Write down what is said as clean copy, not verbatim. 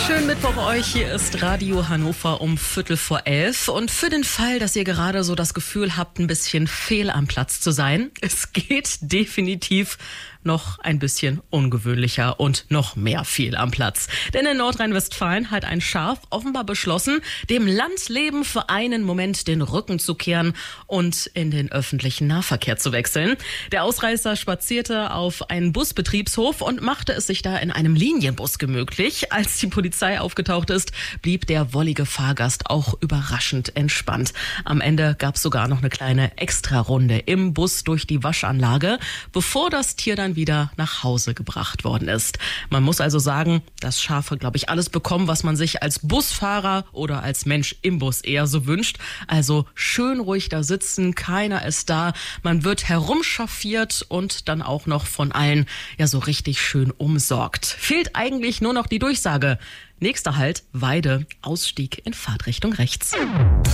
Schönen Mittwoch euch, hier ist Radio Hannover um 11:15 und für den Fall, dass ihr gerade so das Gefühl habt, ein bisschen fehl am Platz zu sein, es geht definitiv noch ein bisschen ungewöhnlicher und noch mehr fehl am Platz. Denn in Nordrhein-Westfalen hat ein Schaf offenbar beschlossen, dem Landleben für einen Moment den Rücken zu kehren und in den öffentlichen Nahverkehr zu wechseln. Der Ausreißer spazierte auf einen Busbetriebshof und machte es sich da in einem Linienbus gemütlich. Als die Polizei aufgetaucht ist, blieb der wollige Fahrgast auch überraschend entspannt. Am Ende gab es sogar noch eine kleine Extrarunde im Bus durch die Waschanlage, bevor das Tier dann wieder nach Hause gebracht worden ist. Man muss also sagen, dass Schafe, glaube ich, alles bekommen, was man sich als Busfahrer oder als Mensch im Bus eher so wünscht. Also schön ruhig da sitzen, keiner ist da, man wird herumchauffiert und dann auch noch von allen ja so richtig schön umsorgt. Fehlt eigentlich nur noch die Durchsage. Nächster Halt, Weide, Ausstieg in Fahrtrichtung rechts.